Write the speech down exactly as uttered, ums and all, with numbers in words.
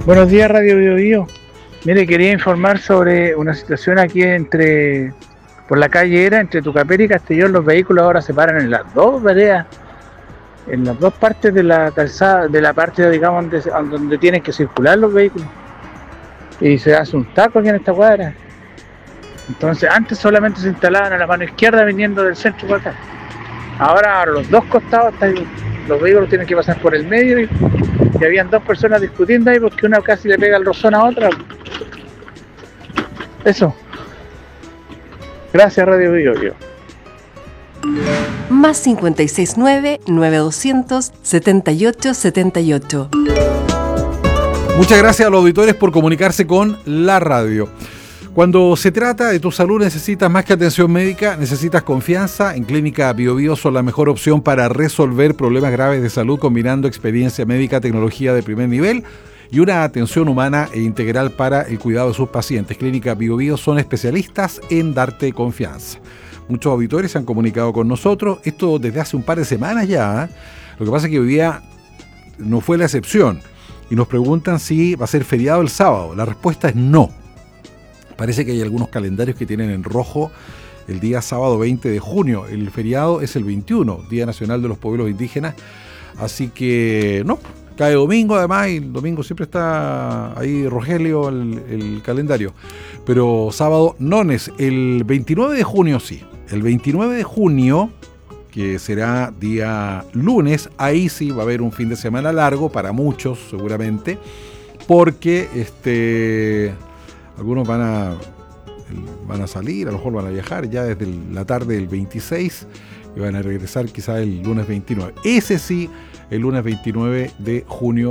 Buenos días, Radio Bio Bio. Mire, quería informar sobre una situación aquí entre, por la calle Era, entre Tucapel y Castellón. Los vehículos ahora se paran en las dos veredas, en las dos partes de la calzada, de la parte, digamos, donde, donde tienen que circular los vehículos. Y se hace un taco aquí en esta cuadra. Entonces, antes solamente se instalaban a la mano izquierda viniendo del centro para acá. Ahora a los dos costados los vehículos tienen que pasar por el medio y, y habían dos personas discutiendo ahí porque una casi le pega el rozón a otra. Eso. Gracias, Radio Bio Bio. Más cincuenta y seis nueve, nueve doscientos, setenta y ocho setenta y ocho. Muchas gracias a los auditores por comunicarse con la radio. Cuando se trata de tu salud necesitas más que atención médica, necesitas confianza. En Clínica Bio Bio son la mejor opción para resolver problemas graves de salud combinando experiencia médica, tecnología de primer nivel y una atención humana e integral para el cuidado de sus pacientes. Clínica Bio Bio son especialistas en darte confianza. Muchos auditores se han comunicado con nosotros, esto desde hace un par de semanas ya. ¿eh? Lo que pasa es que hoy día no fue la excepción y nos preguntan si va a ser feriado el sábado. La respuesta es no. Parece que hay algunos calendarios que tienen en rojo el día sábado veinte de junio. El feriado es el veintiuno, Día Nacional de los Pueblos Indígenas. Así que no, cae domingo además y el domingo siempre está ahí Rogelio el, el calendario. Pero sábado no es. El veintinueve de junio sí. El veintinueve de junio, que será día lunes, ahí sí va a haber un fin de semana largo para muchos seguramente. Porque este... algunos van a, van a salir, a lo mejor van a viajar ya desde la tarde del veintiséis y van a regresar quizás el lunes veintinueve. Ese sí, el lunes veintinueve de junio